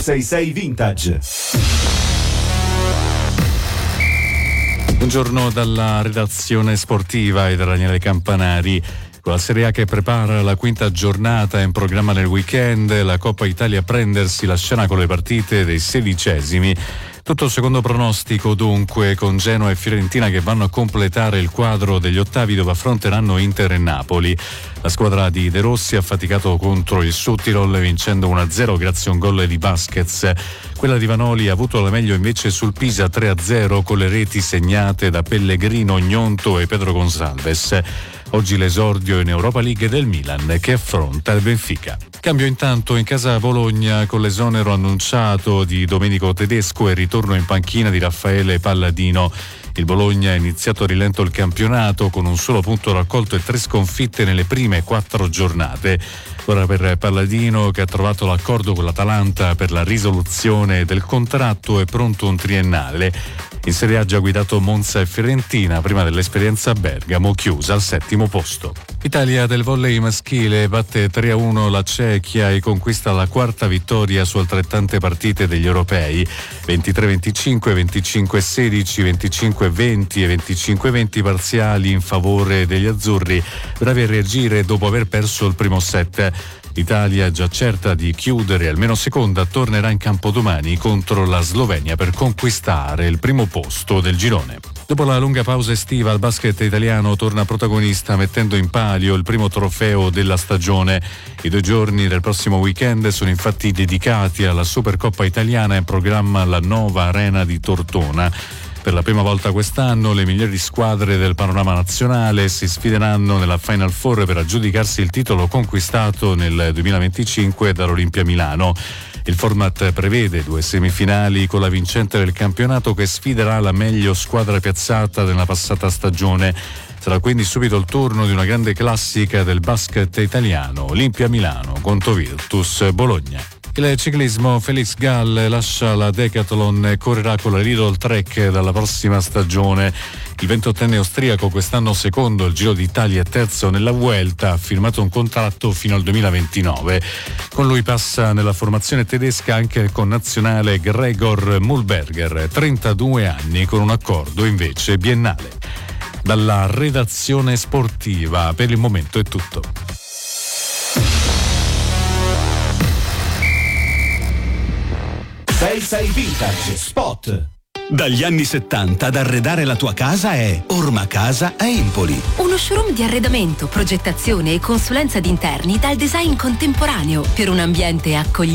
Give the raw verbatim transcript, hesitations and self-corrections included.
sei sei Vintage. Buongiorno dalla redazione sportiva e da Daniele Campanari. Con la Serie A che prepara la quinta giornata in programma nel weekend, la Coppa Italia a prendersi la scena con le partite dei sedicesimi. Tutto secondo pronostico dunque, con Genoa e Fiorentina che vanno a completare il quadro degli ottavi dove affronteranno Inter e Napoli. La squadra di De Rossi ha faticato contro il Südtirol vincendo uno a zero grazie a un gol di Vasquez. Quella di Vanoli ha avuto la meglio invece sul Pisa tre a zero con le reti segnate da Pellegrino, Gnonto e Pedro Gonçalves. Oggi l'esordio in Europa League del Milan che affronta il Benfica. Cambio intanto in casa a Bologna con l'esonero annunciato di Domenico Tedesco e il ritorno in panchina di Raffaele Palladino. Il Bologna ha iniziato a rilento il campionato con un solo punto raccolto e tre sconfitte nelle prime quattro giornate. Ora per Palladino, che ha trovato l'accordo con l'Atalanta per la risoluzione del contratto, è pronto un triennale. In Serie A ha già guidato Monza e Fiorentina prima dell'esperienza a Bergamo, chiusa al settimo posto. Italia del volley maschile batte tre a uno la Cechia e conquista la quarta vittoria su altrettante partite degli europei. ventitré venticinque, venticinque sedici, venticinque venti e venticinque venti parziali in favore degli azzurri, bravi a reagire dopo aver perso il primo set. L'Italia, già certa di chiudere almeno seconda, tornerà in campo domani contro la Slovenia per conquistare il primo posto del girone. Dopo la lunga pausa estiva, il basket italiano torna protagonista mettendo in palio il primo trofeo della stagione. I due giorni del prossimo weekend sono infatti dedicati alla Supercoppa italiana in programma alla Nova Arena di Tortona. Per la prima volta quest'anno le migliori squadre del panorama nazionale si sfideranno nella Final Four per aggiudicarsi il titolo conquistato nel duemilaventicinque dall'Olimpia Milano. Il format prevede due semifinali con la vincente del campionato che sfiderà la meglio squadra piazzata nella passata stagione. Sarà quindi subito il turno di una grande classica del basket italiano, Olimpia Milano contro Virtus Bologna. Il ciclismo, Felix Gall lascia la Decathlon e correrà con la Lidl Trek dalla prossima stagione. Il ventottenne austriaco, quest'anno secondo il Giro d'Italia e terzo nella Vuelta, ha firmato un contratto fino al duemilaventinove. Con lui passa nella formazione tedesca anche il connazionale Gregor Mühlberger, trentadue anni, con un accordo invece biennale. Dalla redazione sportiva per il momento è tutto. sei sei Vintage Spot. Dagli anni settanta ad arredare la tua casa è Orma Casa a Empoli. Uno showroom di arredamento, progettazione e consulenza di interni dal design contemporaneo per un ambiente accogliente